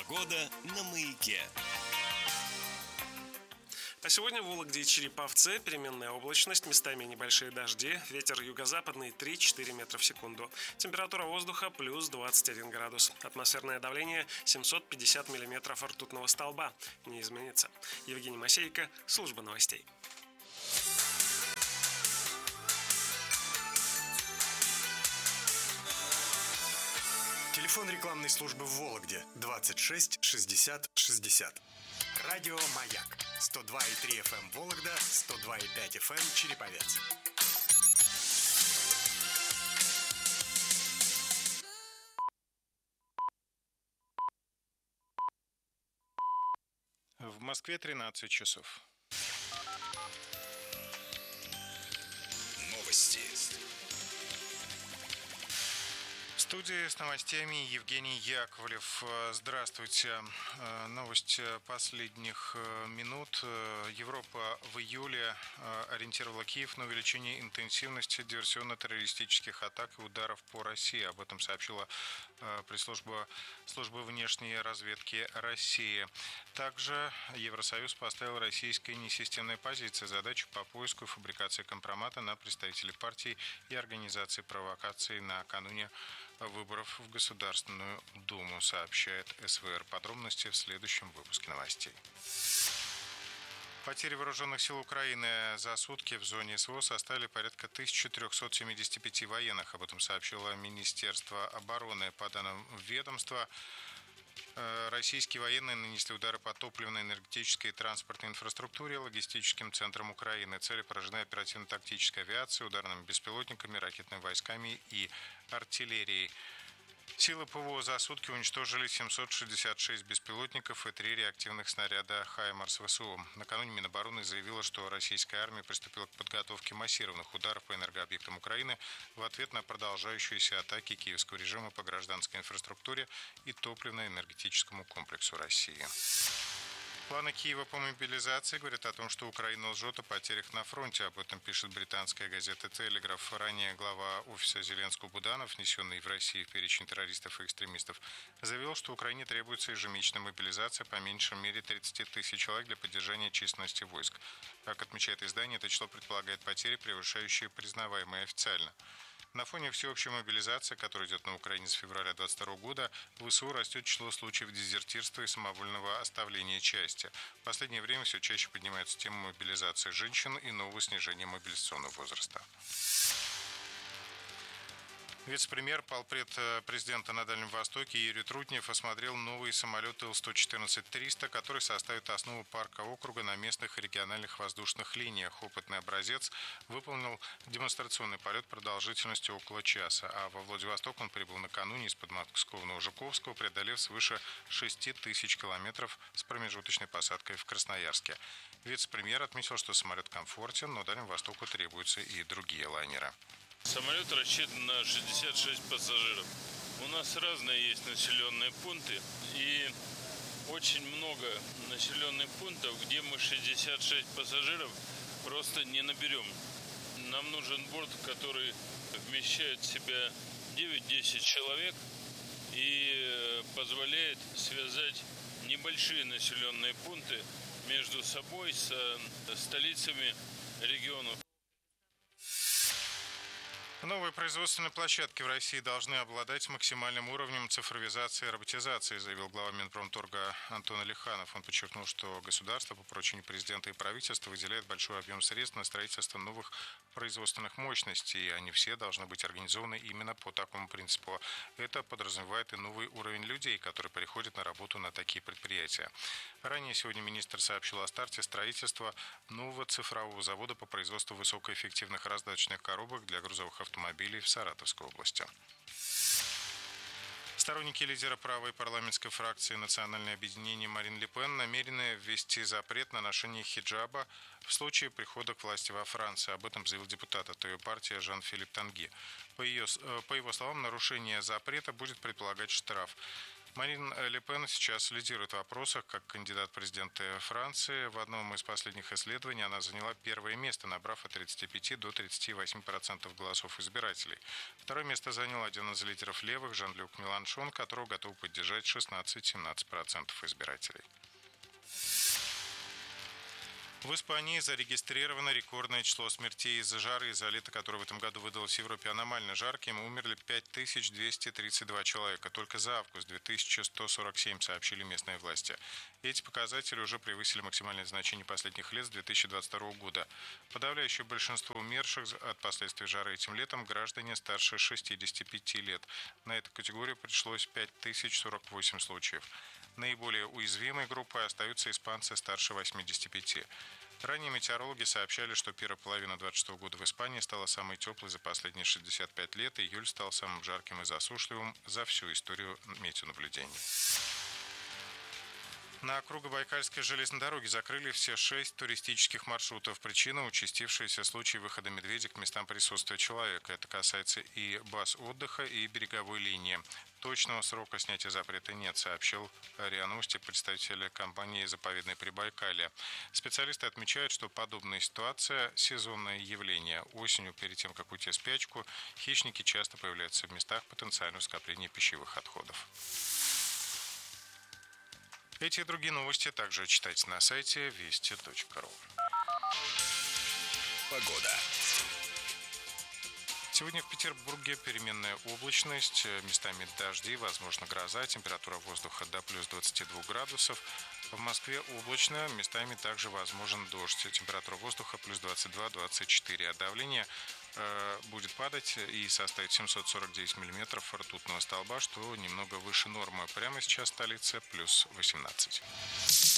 Погода на Маяке. А сегодня в Вологде и Череповце переменная облачность, местами небольшие дожди, ветер юго-западный 3-4 метра в секунду. Температура воздуха плюс 21 градус. Атмосферное давление 750 миллиметров ртутного столба. Не изменится. Евгений Масейко, служба новостей. Телефон рекламной службы в Вологде 26 60 60. Радио «Маяк» 102,3 FM Вологда, 102,5 FM Череповец. В Москве 13 часов. Новости. В студии с новостями Евгений Яковлев. Здравствуйте. Новость последних минут. Европа в июле ориентировала Киев на увеличение интенсивности диверсионно-террористических атак и ударов по России. Об этом сообщила пресс-служба службы внешней разведки России. Также Евросоюз поставил российской несистемной позиции задачу по поиску и фабрикации компромата на представителей партий и организаций провокаций накануне выборов в Государственную Думу, сообщает СВР. Подробности в следующем выпуске новостей. Потери вооруженных сил Украины за сутки в зоне СВО составили порядка 1375 военных. Об этом сообщило Министерство обороны. По данным ведомства, российские военные нанесли удары по топливной, энергетической и транспортной инфраструктуре, логистическим центрам Украины. Цели поражены оперативно-тактической авиацией, ударными беспилотниками, ракетными войсками и артиллерией. Силы ПВО за сутки уничтожили 766 беспилотников и 3 реактивных снаряда «Хаймарс» ВСУ. Накануне Минобороны заявила, что российская армия приступила к подготовке массированных ударов по энергообъектам Украины в ответ на продолжающиеся атаки киевского режима по гражданской инфраструктуре и топливно-энергетическому комплексу России. Планы Киева по мобилизации говорят о том, что Украина лжет о потерях на фронте. Об этом пишет британская газета «Телеграф». Ранее глава офиса Зеленского Буданов, внесенный в Россию в перечень террористов и экстремистов, заявил, что Украине требуется ежемесячная мобилизация по меньшей мере 30 тысяч человек для поддержания численности войск. Как отмечает издание, это число предполагает потери, превышающие признаваемые официально. На фоне всеобщей мобилизации, которая идет на Украине с февраля 2022 года, в ВСУ растет число случаев дезертирства и самовольного оставления части. В последнее время все чаще поднимается тема мобилизации женщин и нового снижения мобилизационного возраста. Вице-премьер, полпред президента на Дальнем Востоке Юрий Трутнев осмотрел новый самолет Ил-114-300, который составит основу парка округа на местных и региональных воздушных линиях. Опытный образец выполнил демонстрационный полет продолжительностью около часа, а во Владивосток он прибыл накануне из подмосковного Жуковского, преодолев свыше 6 тысяч километров с промежуточной посадкой в Красноярске. Вице-премьер отметил, что самолет комфортен, но Дальнему Востоку требуются и другие лайнеры. Самолет рассчитан на 66 пассажиров. У нас разные есть населенные пункты, и очень много населенных пунктов, где мы 66 пассажиров просто не наберем. Нам нужен борт, который вмещает в себя 9-10 человек и позволяет связать небольшие населенные пункты между собой с столицами регионов. Новые производственные площадки в России должны обладать максимальным уровнем цифровизации и роботизации, заявил глава Минпромторга Антон Алиханов. Он подчеркнул, что государство по поручению президента и правительства выделяет большой объем средств на строительство новых производственных мощностей, и они все должны быть организованы именно по такому принципу. Это подразумевает и новый уровень людей, которые приходят на работу на такие предприятия. Ранее сегодня министр сообщил о старте строительства нового цифрового завода по производству высокоэффективных раздаточных коробок для грузовых автомобилей в Саратовской области. Сторонники лидера правой парламентской фракции «Национальное объединение» Марин Ле Пен намерены ввести запрет на ношение хиджаба в случае прихода к власти во Франции. Об этом заявил депутат от ее партии Жан-Филипп Танги. По его словам, нарушение запрета будет предполагать штраф. Марин Ле Пен сейчас лидирует в опросах как кандидат в президенты Франции. В одном из последних исследований она заняла первое место, набрав от 35 до 38% голосов избирателей. Второе место занял один из лидеров левых, Жан-Люк Меланшон, которого готов поддержать 16-17% избирателей. В Испании зарегистрировано рекордное число смертей из-за жары. Из-за лета, которое в этом году выдалось в Европе аномально жарким, умерли 5232 человека. Только за август 2147, сообщили местные власти. Эти показатели уже превысили максимальное значение последних лет с 2022 года. Подавляющее большинство умерших от последствий жары этим летом граждане старше 65 лет. На эту категорию пришлось 5048 случаев. Наиболее уязвимой группой остаются испанцы старше 85. Ранее метеорологи сообщали, что первая половина 2026 года в Испании стала самой теплой за последние 65 лет, и июль стал самым жарким и засушливым за всю историю метеонаблюдений. На Кругобайкальской железной дороге закрыли все 6 туристических маршрутов. Причина – участившиеся случаи выхода медведей к местам присутствия человека. Это касается и баз отдыха, и береговой линии. Точного срока снятия запрета нет, сообщил РИА Новости представитель компании «Заповедное Прибайкалье». Специалисты отмечают, что подобная ситуация – сезонное явление. Осенью, перед тем, как уйти в спячку, хищники часто появляются в местах потенциального скопления пищевых отходов. Эти и другие новости также читайте на сайте вести.ру. Погода. Сегодня в Петербурге переменная облачность, местами дожди, возможно гроза, температура воздуха до плюс 22 градусов. В Москве облачно, местами также возможен дождь, температура воздуха плюс 22-24, а давление будет падать и составить 749 миллиметров ртутного столба, что немного выше нормы. Прямо сейчас в столице плюс 18.